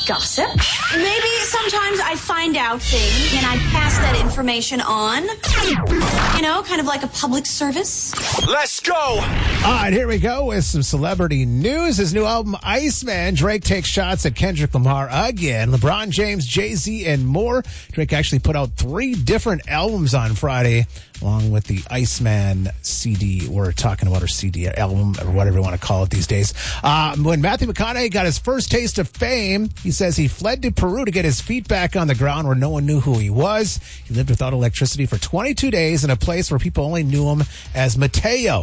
gossip. Maybe sometimes I find out things and I pass that information on. You know, kind of like a public service. Let's go! All right, here we go with some celebrity news. His new album, Iceman. Drake takes shots at Kendrick Lamar again. LeBron James, Jay-Z, and more. Drake actually put out 3 different albums on Friday, along with the Iceman CD. We're talking about, our CD album, or whatever you want to call it these days. When Matthew McConaughey got his first taste of fame, he says he fled to Peru to get his feet back on the ground where no one knew who he was. He lived without electricity for 22 days in a place where people only knew him as Mateo.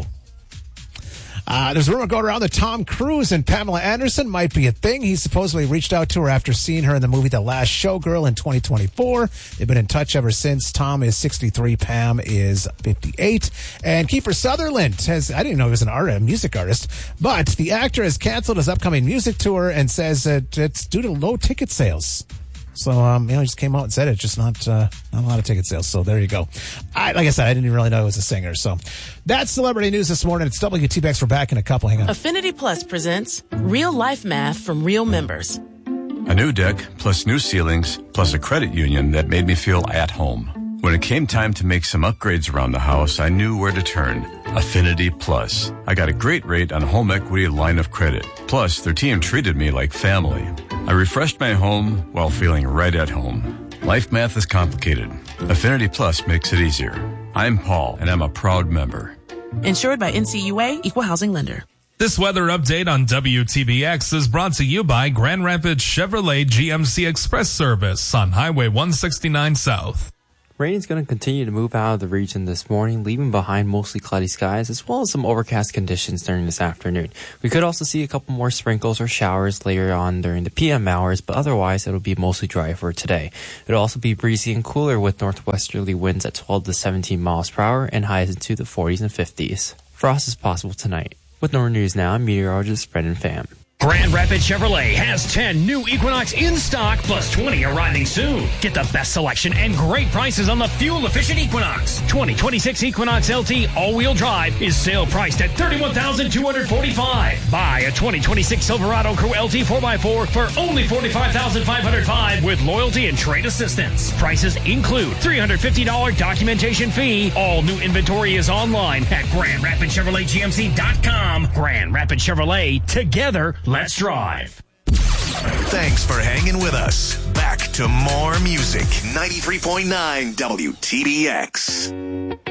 There's a rumor going around that Tom Cruise and Pamela Anderson might be a thing. He supposedly reached out to her after seeing her in the movie The Last Showgirl in 2024. They've been in touch ever since. Tom is 63, Pam is 58. And Kiefer Sutherland I didn't know he was a music artist, but the actor has canceled his upcoming music tour and says that it's due to low ticket sales. So, he just came out and said it, just not a lot of ticket sales. So there you go. Like I said, I didn't even really know he was a singer. So that's celebrity news this morning. It's WTBX. We're back in a couple. Hang on. Affinity Plus presents real life math from real members. A new deck, plus new ceilings, plus a credit union that made me feel at home. When it came time to make some upgrades around the house, I knew where to turn. Affinity Plus. I got a great rate on a home equity line of credit. Plus, their team treated me like family. I refreshed my home while feeling right at home. Life math is complicated. Affinity Plus makes it easier. I'm Paul, and I'm a proud member. Insured by NCUA, Equal Housing Lender. This weather update on WTBX is brought to you by Grand Rapids Chevrolet GMC Express Service on Highway 169 South. Rain is going to continue to move out of the region this morning, leaving behind mostly cloudy skies as well as some overcast conditions during this afternoon. We could also see a couple more sprinkles or showers later on during the PM hours, but otherwise it'll be mostly dry for today. It'll also be breezy and cooler with northwesterly winds at 12 to 17 miles per hour and highs into the 40s and 50s. Frost is possible tonight. With more news now, I'm meteorologist Brendan Pham. Grand Rapids Chevrolet has 10 new Equinox in stock, plus 20 arriving soon. Get the best selection and great prices on the fuel-efficient Equinox. 2026 Equinox LT all-wheel drive is sale priced at $31,245. Buy a 2026 Silverado Crew LT 4x4 for only $45,505 with loyalty and trade assistance. Prices include $350 documentation fee. All new inventory is online at GrandRapidsChevroletGMC.com. Grand Rapids Chevrolet, together. Let's drive. Thanks for hanging with us. Back to more music. 93.9 WTBX.